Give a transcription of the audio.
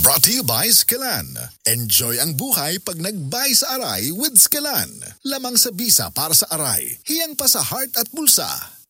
Brought to you by Skillan. Enjoy ang buhay pag nagbay sa aray with Skillan. Lamang sa bisa para sa aray, hiyang pa sa heart at bulsa.